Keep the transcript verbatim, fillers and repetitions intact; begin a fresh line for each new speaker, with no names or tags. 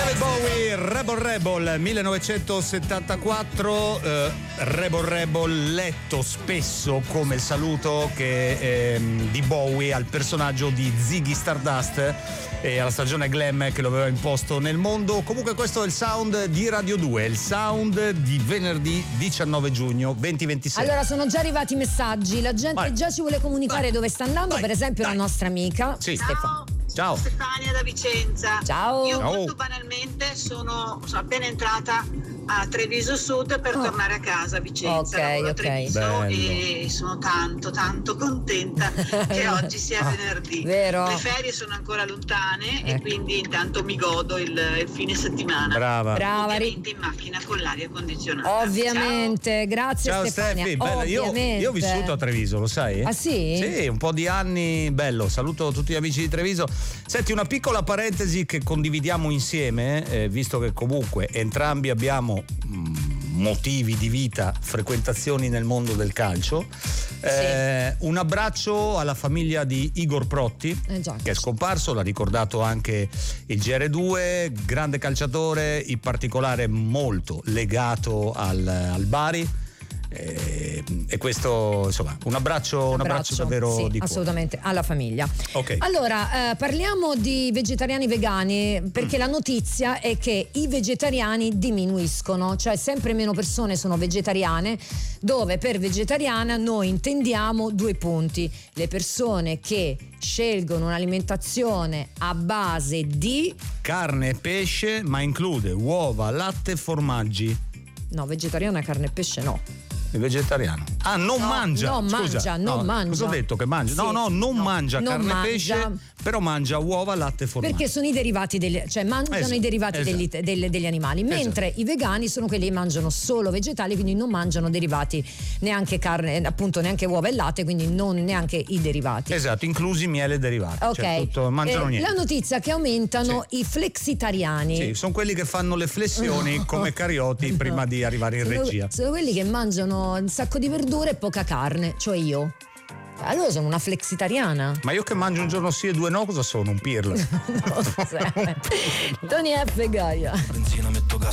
David Bowie, Rebel Rebel millenovecentosettantaquattro, eh, Rebel Rebel letto spesso come il saluto che, eh, di Bowie al personaggio di Ziggy Stardust e alla stagione glam che lo aveva imposto nel mondo. Comunque questo è il sound di Radio due, il sound di venerdì diciannove giugno duemilaventisei.
Allora sono già arrivati i messaggi, la gente
Vai.
già ci vuole comunicare Vai. dove sta andando.
Vai.
Per esempio
Dai.
la nostra amica
sì.
Stefania.
Ciao.
Stefania da Vicenza.
Ciao.
Io
Ciao.
molto banalmente sono, sono appena entrata a Treviso Sud per
Oh.
tornare a casa a Vicenza.
Ok,
Lavoro a
ok.
Treviso
Bello.
e sono tanto tanto contenta che oggi sia venerdì.
Vero.
Le ferie sono ancora lontane
Ecco.
e quindi intanto mi godo il, il fine settimana.
Brava.
Brava, ri-
Ovviamente in macchina con l'aria condizionata.
ovviamente, grazie
Ciao
Stefania.
Steffi, bella. Io,
Ovviamente.
io ho vissuto a Treviso, lo sai?
Ah sì?
Sì, un po' di anni, bello. Saluto tutti gli amici di Treviso. Senti, una piccola parentesi che condividiamo insieme, eh, visto che comunque entrambi abbiamo mh, motivi di vita, frequentazioni nel mondo del calcio. Eh, un abbraccio alla famiglia di Igor Protti,
Eh già.
che è scomparso, l'ha ricordato anche il G R due, grande calciatore, in particolare molto legato al, al Bari. E, e questo, insomma, un abbraccio, un abbraccio davvero
sì,
di cuore.
assolutamente alla famiglia.
Ok.
Allora, eh, parliamo di vegetariani vegani, perché
Mm.
la notizia è che i vegetariani diminuiscono, cioè sempre meno persone sono vegetariane, dove per vegetariana noi intendiamo due punti: le persone che scelgono un'alimentazione a base di
Carne e pesce, ma include uova, latte e formaggi.
no, vegetariana carne e pesce no.
Il vegetariano. Ah, non
No,
mangia.
non
Scusa,
mangia, non
no,
mangia.
Cosa ho detto che mangia?
Sì,
no, no, non
no,
mangia
non
carne e
mangia.
pesce, però mangia uova, latte e formaggi.
Perché sono i derivati degli, cioè mangiano
Esatto,
i derivati
esatto.
degli, delle- degli animali, mentre
Esatto.
i vegani sono quelli che mangiano solo vegetali, quindi non mangiano derivati, neanche carne, appunto neanche uova e latte, quindi non neanche i derivati.
Esatto, inclusi miele e derivati.
Ok.
Cioè tutto, mangiano
Eh,
niente.
la notizia è che aumentano i flexitariani.
Sì, sono quelli che fanno le flessioni
No.
come Carioti
No.
prima di arrivare in
Sono-
regia.
Sono quelli che mangiano un sacco di verdure e poca carne, cioè io. Allora sono una flexitariana.
Ma io che mangio un giorno sì e due no, cosa sono? Un pirla?
Non so. Tony F. Gaia.
Benzina mi